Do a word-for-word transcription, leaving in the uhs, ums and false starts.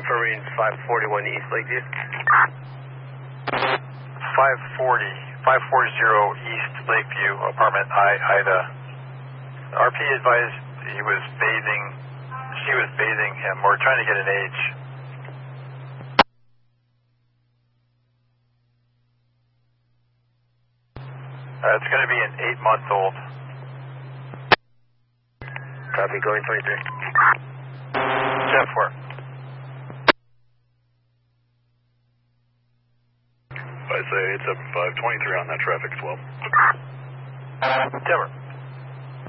Confirming five forty-one East Lakeview. five forty, five forty East Lakeview, apartment I, Ida. R P advised he was bathing, she was bathing him. We're trying to get an age. Uh, it's going to be an eight-month-old. Copy, going twenty-three. ten four. I say eight seven five, twenty-three on that traffic as well. Timber.